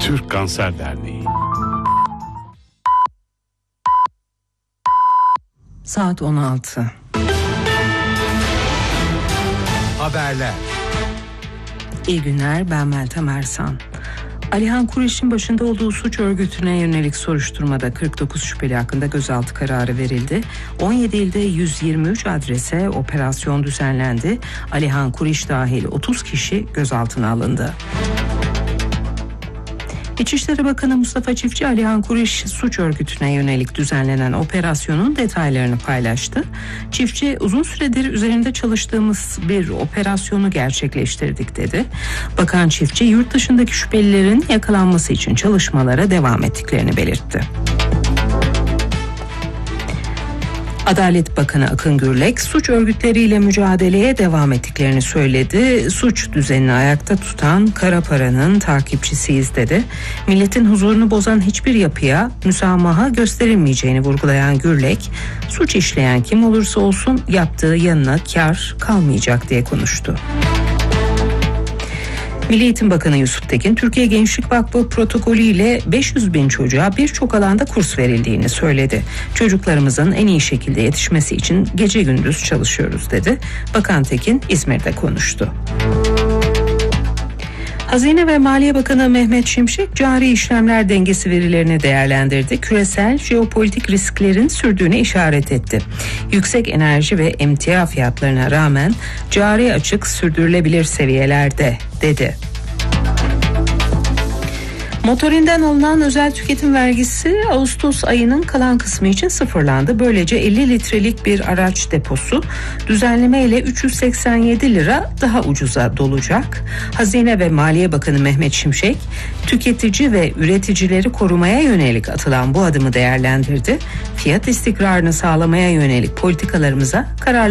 Türk Kanser Derneği. Saat 16. Haberler. İyi günler, ben Meltem Ersan. Alihan Kuriş'in başında olduğu suç örgütüne yönelik soruşturmada 49 şüpheli hakkında gözaltı kararı verildi. 17 ilde 123 adrese operasyon düzenlendi. Alihan Kuriş dahil 30 kişi gözaltına alındı. İçişleri Bakanı Mustafa Çiftçi, Alihan Kuriş suç örgütüne yönelik düzenlenen operasyonun detaylarını paylaştı. Çiftçi, uzun süredir üzerinde çalıştığımız bir operasyonu gerçekleştirdik dedi. Bakan Çiftçi, yurt dışındaki şüphelilerin yakalanması için çalışmalara devam ettiklerini belirtti. Adalet Bakanı Akın Gürlek, suç örgütleriyle mücadeleye devam ettiklerini söyledi. Suç düzenini ayakta tutan kara paranın takipçisiyiz dedi. Milletin huzurunu bozan hiçbir yapıya müsamaha gösterilmeyeceğini vurgulayan Gürlek, suç işleyen kim olursa olsun yaptığı yanına kar kalmayacak diye konuştu. Milli Eğitim Bakanı Yusuf Tekin, Türkiye Gençlik Vakfı protokolü ile 500 bin çocuğa birçok alanda kurs verildiğini söyledi. Çocuklarımızın en iyi şekilde yetişmesi için gece gündüz çalışıyoruz dedi. Bakan Tekin İzmir'de konuştu. Hazine ve Maliye Bakanı Mehmet Şimşek, cari işlemler dengesi verilerini değerlendirdi. Küresel jeopolitik risklerin sürdüğüne işaret etti. Yüksek enerji ve emtia fiyatlarına rağmen cari açık sürdürülebilir seviyelerde dedi. Motorinden alınan özel tüketim vergisi Ağustos ayının kalan kısmı için sıfırlandı. Böylece 50 litrelik bir araç deposu düzenleme ile 387 lira daha ucuza dolacak. Hazine ve Maliye Bakanı Mehmet Şimşek, tüketici ve üreticileri korumaya yönelik atılan bu adımı değerlendirdi. Fiyat istikrarını sağlamaya yönelik politikalarımıza kararlı